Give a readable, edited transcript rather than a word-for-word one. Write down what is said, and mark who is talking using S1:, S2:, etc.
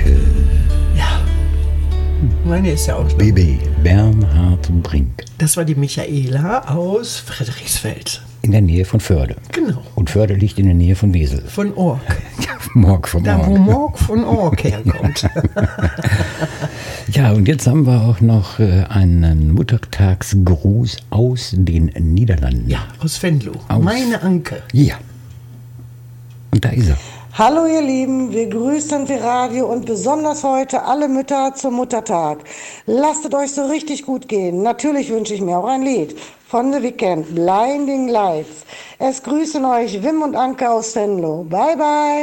S1: Anke.
S2: Ja. Meine ist ja auch.
S1: Baby Bernhard Brink.
S2: Das war die Michaela aus Friedrichsfeld.
S1: In der Nähe von Förde.
S2: Genau.
S1: Und Förde liegt in der Nähe von Wesel.
S2: Von Ork.
S1: Ja, Morg vom
S2: Da,
S1: Org.
S2: wo Morg von Ork herkommt.
S1: Ja, und jetzt haben wir auch noch einen Muttertagsgruß aus den Niederlanden.
S2: Ja, aus Venlo.
S1: Aus-
S2: Meine Anke.
S1: Ja. Und da ist er.
S3: Hallo ihr Lieben, wir grüßen Radio und besonders heute alle Mütter zum Muttertag. Lasst es euch so richtig gut gehen. Natürlich wünsche ich mir auch ein Lied von The Weeknd, Blinding Lights. Es grüßen euch Wim und Anke aus Venlo. Bye bye.